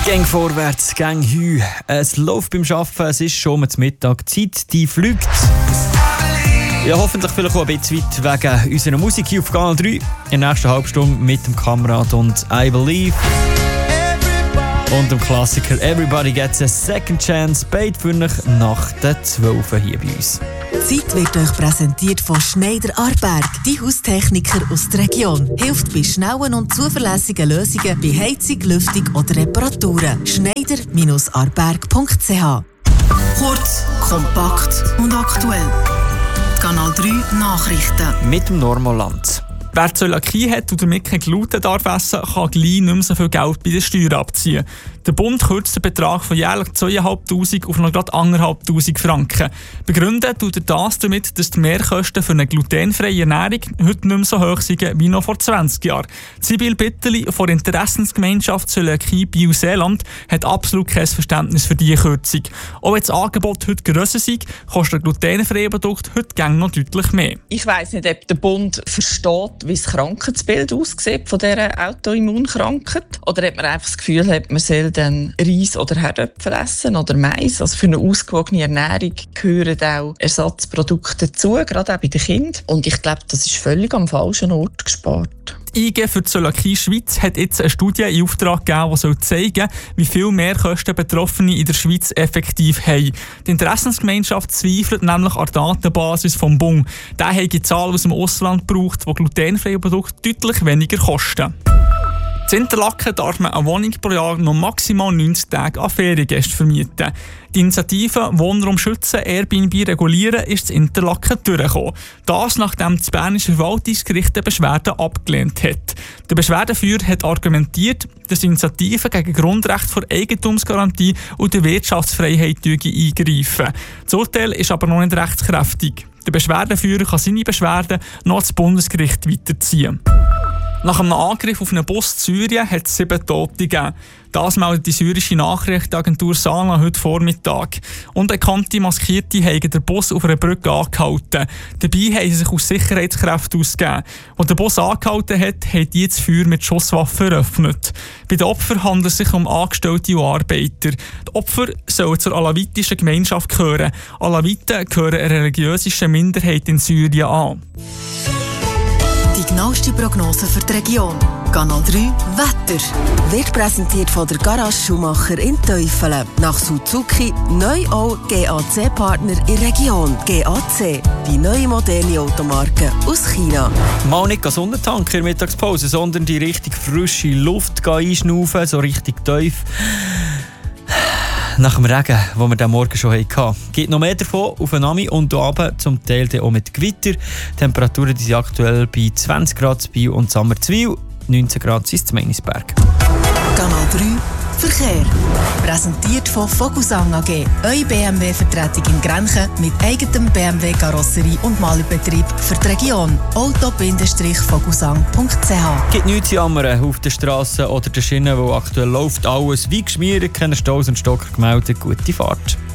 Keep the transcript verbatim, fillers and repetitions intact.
Gang vorwärts, gang hü. Es läuft beim Arbeiten, es ist schon mit Mittag. Die Zeit, die fliegt. Ja, hoffentlich vielleicht auch ein bisschen weit wegen unserer Musik hier auf Kanal drei. In der nächsten Halbstunde mit dem Kamerad und I Believe. Und dem Klassiker Everybody Gets a Second Chance. Beide für euch nach der zwölf hier bei uns. Die Zeit wird euch präsentiert von Schneider Aarberg, die Haustechniker aus der Region. Hilft bei schnellen und zuverlässigen Lösungen bei Heizung, Lüftung oder Reparaturen. Schneider Aarberg punkt c h. Kurz, kompakt und aktuell. Kanal drei Nachrichten. Mit dem Normalland. Wer Zöliakie hat und damit kein Gluten darf essen, kann gleich nicht mehr so viel Geld bei den Steuern abziehen. Der Bund kürzt den Betrag von jährlich zweitausendfünfhundert auf noch gerade eintausendfünfhundert Franken. Begründet tut er das damit, dass die Mehrkosten für eine glutenfreie Ernährung heute nicht mehr so hoch sind wie noch vor zwanzig Jahren. Sibyl Bitterli von der Interessensgemeinschaft Zöliakie Biel-Seeland hat absolut kein Verständnis für diese Kürzung. Auch wenn das Angebot heute grösser ist, kostet ein glutenfreies Produkt heute gäng noch deutlich mehr. Ich weiss nicht, ob der Bund versteht, wie das Krankheitsbild aussieht von dieser Autoimmunkrankheit. Oder ob man einfach das Gefühl hat, man soll dann Reis oder Herdöpfel essen oder Mais. Also für eine ausgewogene Ernährung gehören auch Ersatzprodukte dazu, gerade auch bei den Kindern. Und ich glaube, das ist völlig am falschen Ort gespart. Die I G für die Zöliakie Schweiz hat jetzt eine Studie in Auftrag gegeben, die zeigen soll, wie viel Mehrkosten Betroffene in der Schweiz effektiv haben. Die Interessensgemeinschaft zweifelt nämlich an der Datenbasis vom Bund. Der hat die Zahlen aus dem Ausland gebraucht, die glutenfreie Produkte deutlich weniger kosten. In Interlaken darf man eine Wohnung pro Jahr noch maximal neunzig Tage an Feriengäste vermieten. Die Initiative Wohnraum schützen, Airbnb regulieren ist in Interlaken durchgekommen. Das, nachdem das Bernische Verwaltungsgericht eine Beschwerde abgelehnt hat. Der Beschwerdeführer hat argumentiert, dass die Initiative gegen Grundrechte vor Eigentumsgarantie und der Wirtschaftsfreiheit eingreifen. Das Urteil ist aber noch nicht rechtskräftig. Der Beschwerdeführer kann seine Beschwerde noch ans Bundesgericht weiterziehen. Nach einem Angriff auf einen Bus in Syrien hat es sieben Tote gegeben. Das meldet die syrische Nachrichtenagentur Sana heute Vormittag. Unbekannte Maskierte haben den Bus auf einer Brücke angehalten. Dabei haben sie sich aus Sicherheitskräften ausgegeben. Als der Bus angehalten hat, haben die das Feuer mit Schusswaffen eröffnet. Bei den Opfern handelt es sich um Angestellte und Arbeiter. Die Opfer sollen zur alawitischen Gemeinschaft gehören. Alawiten gehören einer religiösen Minderheit in Syrien an. Die genaueste Prognose für die Region. Kanal drei Wetter. Wird präsentiert von der Garage Schumacher in Teufelen. Nach Suzuki neu auch G A C-Partner in der Region. G A C, die neue moderne Automarke aus China. Mal nicht Sonnentank in der Mittagspause, sondern die richtig frische Luft einschnaufen, so richtig tief. Nach dem Regen, den wir diesen Morgen schon hatten. Geht noch mehr davon auf den Nami und hier oben, zum Teil auch mit Gewitter. Die Temperaturen die sind aktuell bei zwanzig Grad Biel und Sammerzwil, neunzehn Grad ist in Meinisberg. Kanal drei Verkehr. Präsentiert von Vogelsang A G. Eure B M W-Vertretung in Grenchen mit eigenem B M W-Karosserie und Malerbetrieb für die Region. auto Vogelsang punkt c h. Gibt nichts zu jammern auf den Strassen oder den Schienen, wo aktuell läuft alles wie geschmiert, keine Staus und Stocker gemeldet. Gute Fahrt.